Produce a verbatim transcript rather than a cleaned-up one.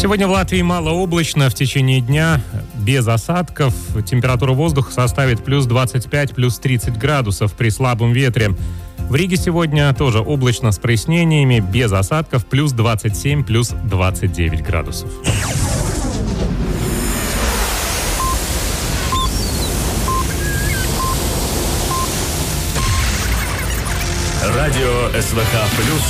Сегодня в Латвии малооблачно, в течение дня без осадков. Температура воздуха составит плюс двадцать пять, плюс тридцать градусов при слабом ветре. В Риге сегодня тоже облачно с прояснениями, без осадков, плюс двадцать семь, плюс двадцать девять градусов. Радио СВХ Плюс